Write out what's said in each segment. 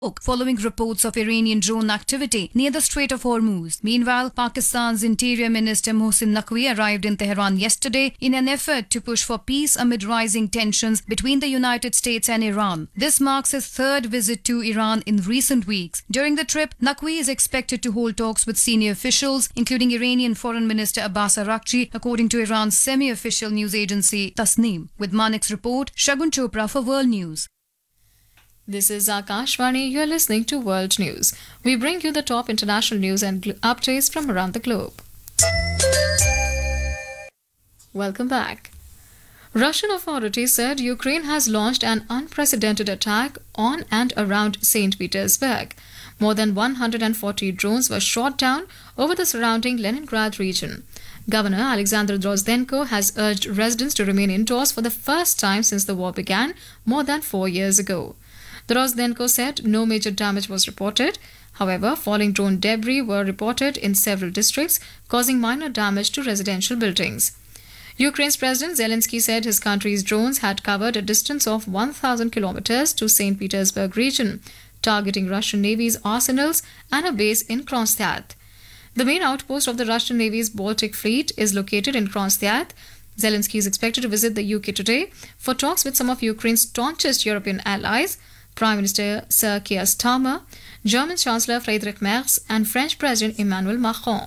following reports of Iranian drone activity near the Strait of Hormuz. Meanwhile, Pakistan's Interior Minister Mohsin Naqvi arrived in Tehran yesterday in an effort to push for peace amid rising tensions between the United States and Iran. This marks his third visit to Iran in recent weeks. During the trip, Naqvi is expected to hold talks with senior officials, including Iranian Foreign Minister Abbas Araghchi, according to Iran's semi-official news agency Tasneem. With Manik's report, Shagun Chopra for World News. This is Akashvani. You are listening to World News. We bring you the top international news and updates from around the globe. Welcome back. Russian authorities said Ukraine has launched an unprecedented attack on and around St. Petersburg. More than 140 drones were shot down over the surrounding Leningrad region. Governor Alexander Drozdenko has urged residents to remain indoors for the first time since the war began more than 4 years ago. Drozdenko said no major damage was reported. However, falling drone debris were reported in several districts, causing minor damage to residential buildings. Ukraine's President Zelensky said his country's drones had covered a distance of 1,000 kilometers to St. Petersburg region, targeting Russian Navy's arsenals and a base in Kronstadt. The main outpost of the Russian Navy's Baltic Fleet is located in Kronstadt. Zelensky is expected to visit the UK today for talks with some of Ukraine's staunchest European allies, Prime Minister Sir Keir Starmer, German Chancellor Friedrich Merz, and French President Emmanuel Macron.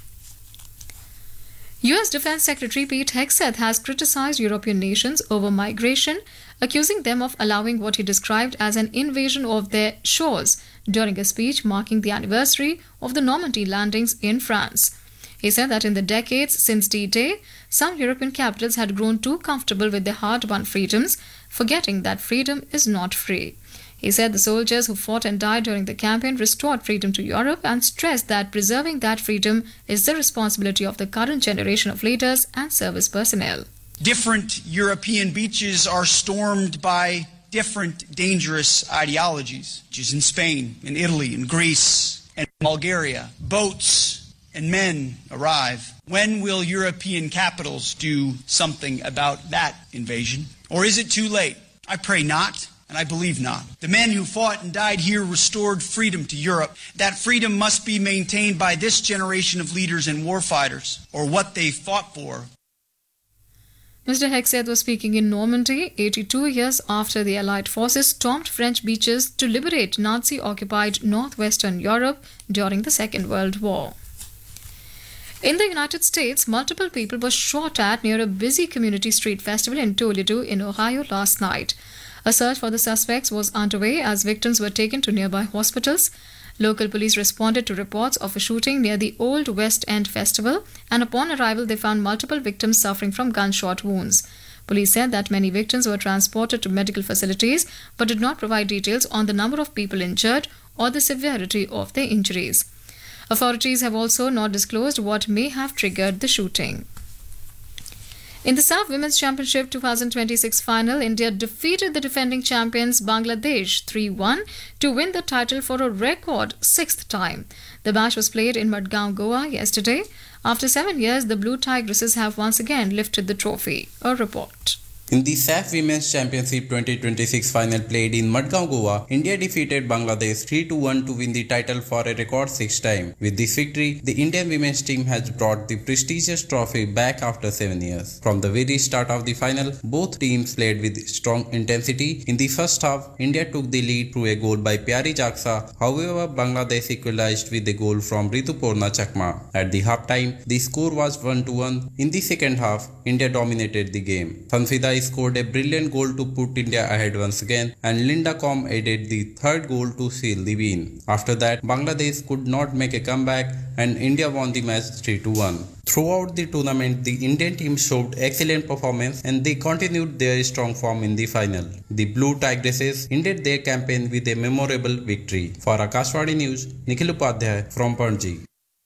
US Defense Secretary Pete Hegseth has criticized European nations over migration, accusing them of allowing what he described as an invasion of their shores during a speech marking the anniversary of the Normandy landings in France. He said that in the decades since D-Day, some European capitals had grown too comfortable with their hard-won freedoms, forgetting that freedom is not free. He said the soldiers who fought and died during the campaign restored freedom to Europe and stressed that preserving that freedom is the responsibility of the current generation of leaders and service personnel. Different European beaches are stormed by different dangerous ideologies, which is in Spain, in Italy, in Greece, and Bulgaria. Boats and men arrive. When will European capitals do something about that invasion? Or is it too late? I pray not. And I believe not. The men who fought and died here restored freedom to Europe. That freedom must be maintained by this generation of leaders and warfighters, or what they fought for. Mr. Hegseth was speaking in Normandy, 82 years after the Allied forces stormed French beaches to liberate Nazi-occupied northwestern Europe during the Second World War. In the United States, multiple people were shot at near a busy community street festival in Toledo in Ohio last night. A search for the suspects was underway as victims were taken to nearby hospitals. Local police responded to reports of a shooting near the Old West End Festival, and upon arrival they found multiple victims suffering from gunshot wounds. Police said that many victims were transported to medical facilities but did not provide details on the number of people injured or the severity of their injuries. Authorities have also not disclosed what may have triggered the shooting. In the SAF Women's Championship 2026 final, India defeated the defending champions Bangladesh 3-1 to win the title for a record sixth time. The match was played in Madgaon, Goa yesterday. After 7 years, the Blue Tigresses have once again lifted the trophy. A report. In the SAF Women's Championship 2026 final played in Madgaon, Goa, India defeated Bangladesh 3-1 to win the title for a record sixth time. With this victory, the Indian women's team has brought the prestigious trophy back after 7 years. From the very start of the final, both teams played with strong intensity. In the first half, India took the lead through a goal by Pyari Jaksa. However, Bangladesh equalized with a goal from Ritupurna Chakma. At the half-time, the score was 1-1. In the second half, India dominated the game. Sanfida scored a brilliant goal to put India ahead once again, and Linda Com added the third goal to seal the win. After that, Bangladesh could not make a comeback and India won the match 3-1. Throughout the tournament, the Indian team showed excellent performance and they continued their strong form in the final. The Blue Tigresses ended their campaign with a memorable victory. For Akashvani News, Nikhil Upadhyay from Panaji.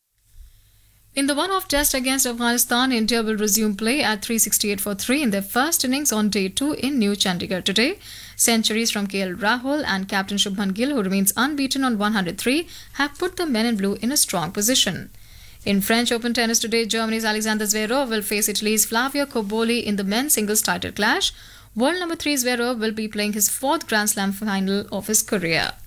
In the one-off test against Afghanistan, India will resume play at 368 for 3 in their first innings on day 2 in New Chandigarh today. Centuries from KL Rahul and Captain Shubman Gill, who remains unbeaten on 103, have put the men in blue in a strong position. In French Open tennis today, Germany's Alexander Zverev will face Italy's Flavio Cobolli in the men's singles title clash. World number 3 Zverev will be playing his 4th Grand Slam final of his career.